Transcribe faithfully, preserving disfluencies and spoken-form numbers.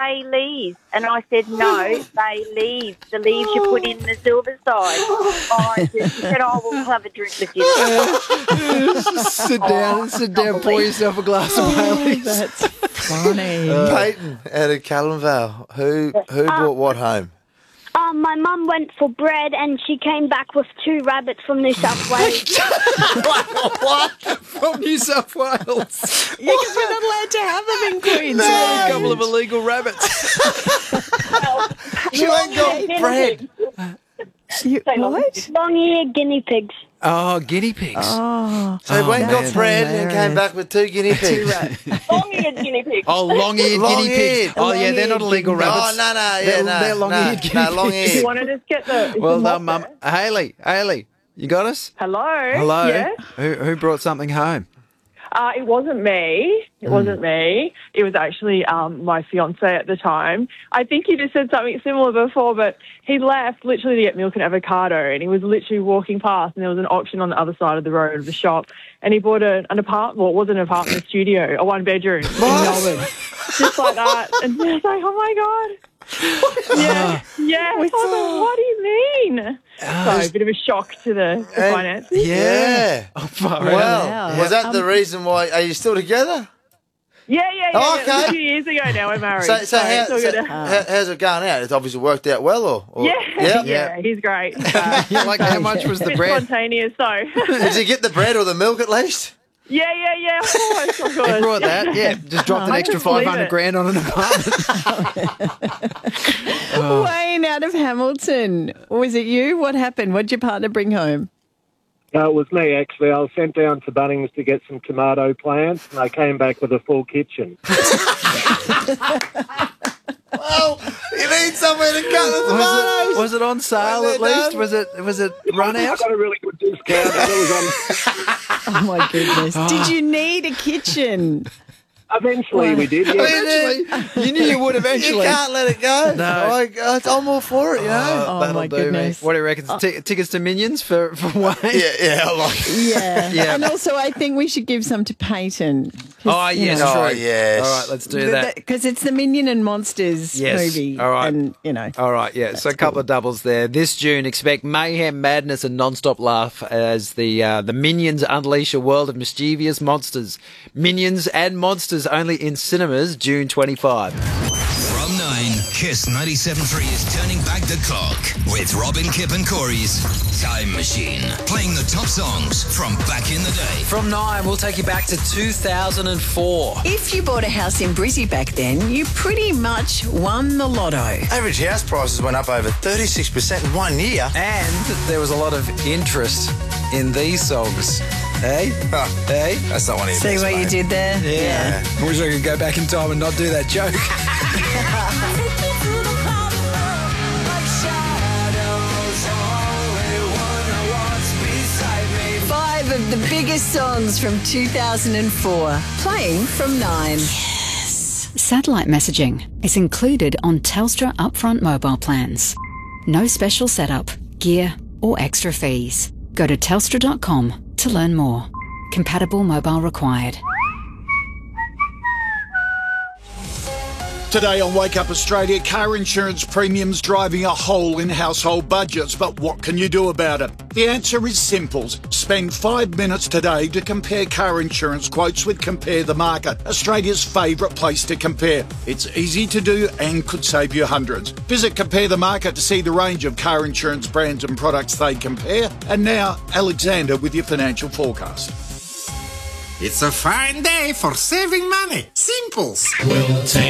bay leaves? And I said, no, bay leaves. The leaves you put in the silver side. Oh, I said, she said, oh, we'll have a drink with you. Sit down, sit down, pour yourself a glass of Baileys. That's funny. Uh, Peyton out of Callan Vale. Who who brought what home? Um, my mum went for bread and she came back with two rabbits from New South Wales. What? From New South Wales. Yeah, because we're not allowed to have them in Queensland. A couple of illegal rabbits. She ain't got bread. You, what? Long-eared guinea pigs. Oh, guinea pigs. Oh, So he went and got man. bread and came back with two guinea pigs. Long-eared guinea pigs. Oh, long-eared guinea pigs. Long-eared. Oh, yeah, they're not illegal Oh, rabbits. no, no, yeah, They're- no. they're long-eared no, guinea no, pigs. long-eared. You want to just get the... is Well the done, mob Mum. there? Haley, Haley, you got us? Hello? Hello. Yeah? Who, who brought something home? Uh, it wasn't me. It wasn't me. It was actually um, my fiance at the time. I think he just said something similar before, but he left literally to get milk and avocado, and he was literally walking past, and there was an auction on the other side of the road of the shop, and he bought a, an apartment. Well, it wasn't an apartment, a studio, a one bedroom in Melbourne, just like that. And I was like, oh my god. yeah, yeah. I was like, what do you mean? So a bit of a shock to the, the And- finances. Yeah. Oh, far Well, Wow. was that the reason why? Are you still together? Yeah, yeah, yeah. Oh, yeah. It was okay. a few years ago now we're married. So, so, how, it's all so good. how, how's it going out? It's obviously worked out well, or? or yeah, yeah. yeah, he's great. Uh, Yeah, like, how much was a the bit bread? spontaneous, so. Did you get the bread or the milk at least? yeah, yeah, yeah, of course, of course. They brought that, yeah. Just dropped an I extra couldn't believe five hundred it. grand on an apartment. Wayne out of Hamilton. Or was it you? What happened? What did your partner bring home? No, it was me, actually. I was sent down to Bunnings to get some tomato plants, and I came back with a full kitchen. Well, you need somewhere to cut the Was tomatoes. it, was it on sale When at they're least? done. Was it was it run I out? got a really good discount. and It was on. Oh, my goodness. Did you need a kitchen? Eventually, we did. Yeah. Eventually. You knew you would You eventually. can't let it go. No. Like, uh, I'm all for it, you know. Oh, That'll my do, mate. goodness. What do you reckon? T- tickets to Minions for, for Wayne? Yeah, yeah, I like it. Yeah. Yeah. And also, I think we should give some to Peyton. 'cause, Oh, you yes, know, Oh, true. yes. All right, let's do that. Because it's the Minion and Monsters Yes. movie. All right. And, you know. All right, yeah. So a couple of doubles there. This June, expect mayhem, madness, and non-stop laugh as the uh, the Minions unleash a world of mischievous monsters. Minions and Monsters only in cinemas June twenty-fifth. From nine, Kiss ninety-seven point three is turning back the clock with Robin, Kip and Corey's Time Machine. Playing the top songs from back in the day. From nine, we'll take you back to two thousand four. If you bought a house in Brizzy back then, you pretty much won the lotto. Average house prices went up over thirty-six percent in one year. And there was a lot of interest in these songs. Hey? Hey? That's not one of your See best, what you mate. did there? Yeah. I wish I could go back in time and not do that joke. Five of the biggest songs from two thousand four, playing from nine. Satellite messaging is included on Telstra upfront mobile plans. No special setup, gear, or extra fees. Go to telstra dot com to learn more. Compatible mobile required. Today on Wake Up Australia, car insurance premiums driving a hole in household budgets. But what can you do about it? The answer is simple. Spend five minutes today to compare car insurance quotes with Compare the Market, Australia's favourite place to compare. It's easy to do and could save you hundreds. Visit Compare the Market to see the range of car insurance brands and products they compare. And now, Alexander with your financial forecast. It's a fine day for saving money. Simples.